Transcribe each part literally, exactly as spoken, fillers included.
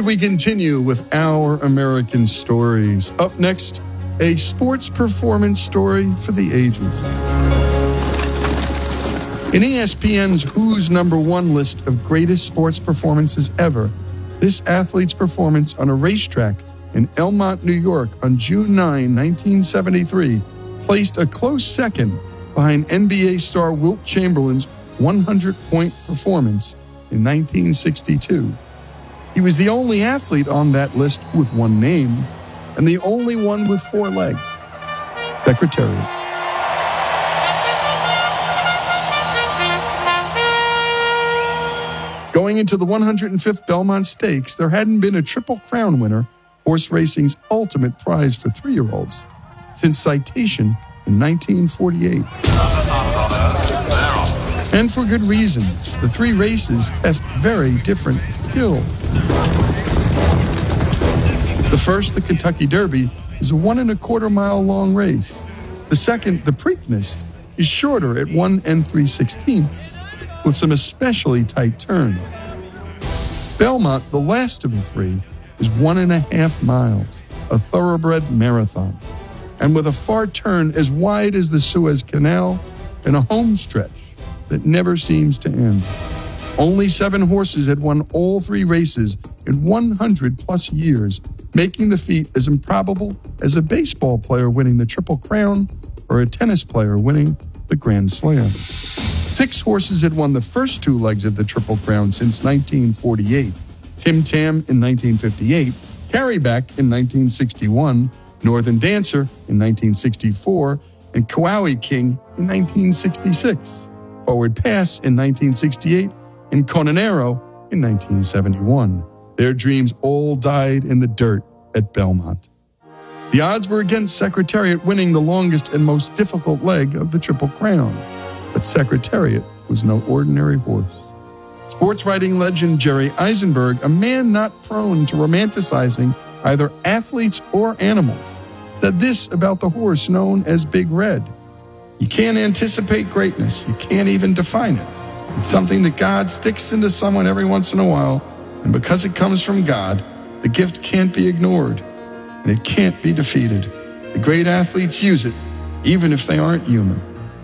we continue with our American stories. Up next, a sports performance story for the ages. In E S P N's Who's Number One list of greatest sports performances ever, this athlete's performance on a racetrack in Elmont, New York on June ninth, nineteen seventy-three placed a close second behind N B A star Wilt Chamberlain's one hundred point performance in nineteen sixty-two. He was the only athlete on that list with one name, and the only one with four legs. Secretariat. Going into the one hundred fifth Belmont Stakes, there hadn't been a Triple Crown winner, horse racing's ultimate prize for three-year-olds, since Citation in nineteen forty-eight. And for good reason. The three races test very different skills. The first, the Kentucky Derby, is a one and a quarter mile long race. The second, the Preakness, is shorter at one and three sixteenths, with some especially tight turns. Belmont, the last of the three, is one and a half miles, a thoroughbred marathon, and with a far turn as wide as the Suez Canal and a home stretch that never seems to end. Only seven horses had won all three races in one hundred plus years, making the feat as improbable as a baseball player winning the Triple Crown or a tennis player winning the Grand Slam. Six horses had won the first two legs of the Triple Crown since nineteen forty-eight. Tim Tam in nineteen fifty-eight, Carryback in nineteen sixty-one, Northern Dancer in nineteen sixty-four, and Kowawi King in nineteen sixty-six. Forward Pass in nineteen sixty-eight, and Conanero in nineteen seventy-one. Their dreams all died in the dirt at Belmont. The odds were against Secretariat winning the longest and most difficult leg of the Triple Crown, but Secretariat was no ordinary horse. Sports writing legend Jerry Eisenberg, a man not prone to romanticizing either athletes or animals, said this about the horse known as Big Red. You can't anticipate greatness. You can't even define it. It's something that God sticks into someone every once in a while, and because it comes from God, the gift can't be ignored, and it can't be defeated. The great athletes use it, even if they aren't human.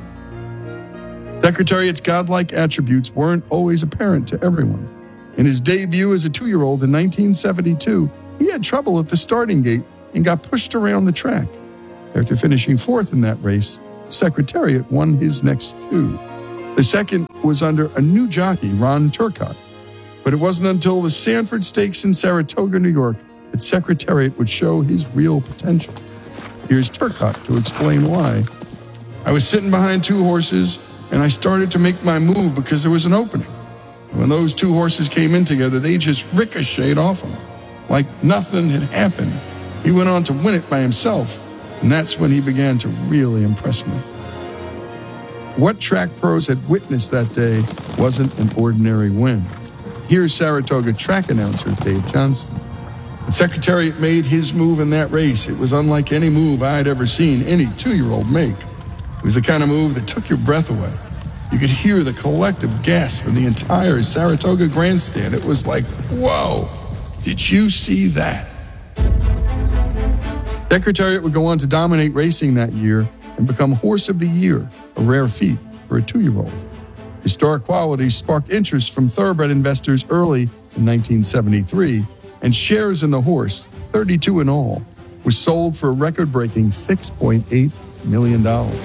Secretariat's godlike attributes weren't always apparent to everyone. In his debut as a two-year-old in nineteen seventy-two, he had trouble at the starting gate and got pushed around the track. After finishing fourth in that race, Secretariat won his next two. The second was under a new jockey, Ron Turcotte. But it wasn't until the Sanford Stakes in Saratoga, New York, that Secretariat would show his real potential. Here's Turcotte to explain why. I was sitting behind two horses, and I started to make my move because there was an opening. And when those two horses came in together, they just ricocheted off him, like nothing had happened. He went on to win it by himself, and that's when he began to really impress me. What track pros had witnessed that day wasn't an ordinary win. Here's Saratoga track announcer Dave Johnson. The Secretariat made his move in that race. It was unlike any move I'd ever seen any two-year-old make. It was the kind of move that took your breath away. You could hear the collective gasp from the entire Saratoga grandstand. It was like, whoa, did you see that? Secretariat would go on to dominate racing that year and become Horse of the Year, a rare feat for a two-year-old. Historic qualities sparked interest from thoroughbred investors early in nineteen seventy-three, and shares in the horse, thirty-two in all, were sold for a record-breaking six point eight million dollars.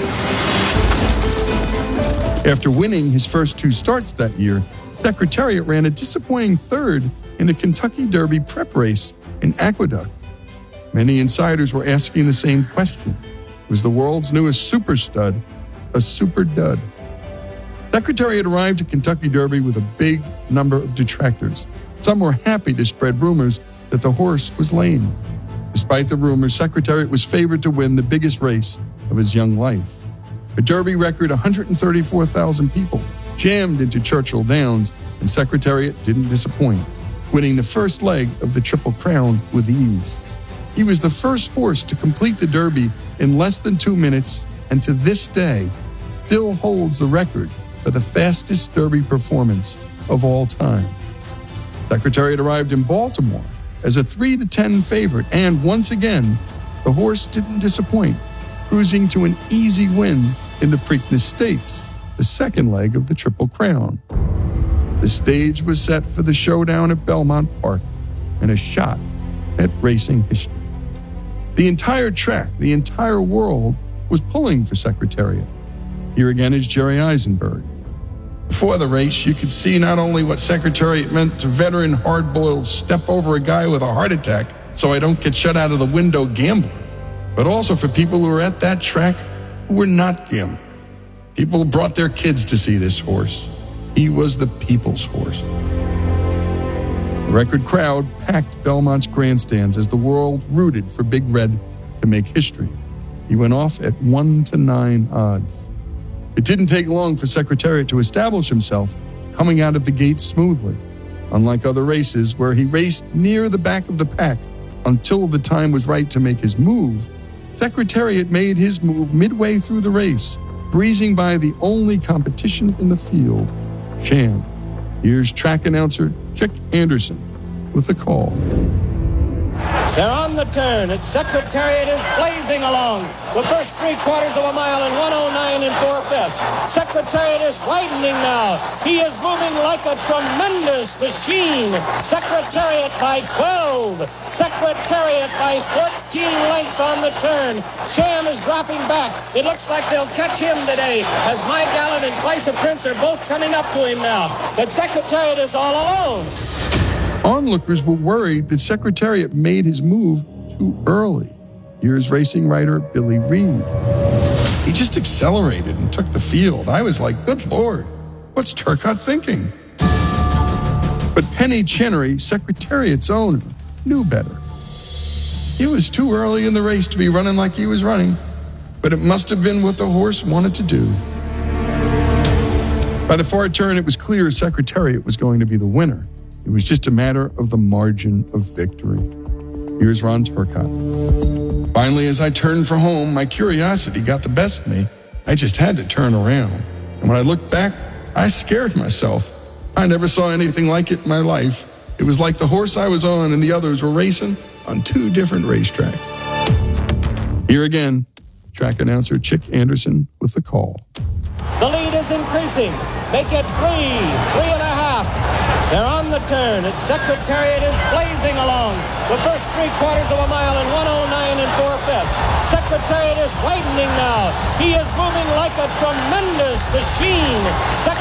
After winning his first two starts that year, Secretariat ran a disappointing third in a Kentucky Derby prep race in Aqueduct. Many insiders were asking the same question. Was the world's newest super stud a super dud? Secretariat arrived at Kentucky Derby with a big number of detractors. Some were happy to spread rumors that the horse was lame. Despite the rumors, Secretariat was favored to win the biggest race of his young life. A Derby record one hundred thirty-four thousand people jammed into Churchill Downs, and Secretariat didn't disappoint, winning the first leg of the Triple Crown with ease. He was the first horse to complete the Derby in less than two minutes, and to this day, still holds the record for the fastest Derby performance of all time. Secretariat arrived in Baltimore as a three to ten favorite, and once again, the horse didn't disappoint, cruising to an easy win in the Preakness Stakes, the second leg of the Triple Crown. The stage was set for the showdown at Belmont Park and a shot at racing history. The entire track, the entire world, was pulling for Secretariat. Here again is Jerry Eisenberg. Before the race, you could see not only what Secretariat meant to veteran hard-boiled step over a guy with a heart attack so I don't get shut out of the window gambler, but also for people who were at that track who were not gamblers. People brought their kids to see this horse. He was the people's horse. The record crowd packed Belmont's grandstands as the world rooted for Big Red to make history. He went off at one to nine odds. It didn't take long for Secretariat to establish himself, coming out of the gate smoothly. Unlike other races where he raced near the back of the pack until the time was right to make his move, Secretariat made his move midway through the race, breezing by the only competition in the field, Sham. Here's track announcer Chick Anderson with the call. They're on the turn. Its Secretariat is blazing along. The first three quarters of a mile in one oh nine and four fifths. Secretariat is widening now. He is moving like a tremendous machine. Secretariat by twelve. Secretariat by fourteen lengths on the turn. Sham is dropping back. It looks like they'll catch him today as My Gallant and Place of Prince are both coming up to him now. But Secretariat is all alone. Onlookers were worried that Secretariat made his move too early. Here's racing writer Billy Reed. He just accelerated and took the field. I was like, good Lord, what's Turcotte thinking? But Penny Chenery, Secretariat's owner, knew better. He was too early in the race to be running like he was running, but it must have been what the horse wanted to do. By the far turn, it was clear Secretariat was going to be the winner. It was just a matter of the margin of victory. Here's Ron Turcotte. Finally, as I turned for home, my curiosity got the best of me. I just had to turn around. And when I looked back, I scared myself. I never saw anything like it in my life. It was like the horse I was on and the others were racing on two different racetracks. Here again, track announcer Chick Anderson with the call. The lead is increasing. Make it three, three and a half. They're on the turn. Its Secretariat is blazing along. The first three quarters of a mile in one oh nine and four fifths. Secretariat is widening now. He is moving like a tremendous machine. Secretariat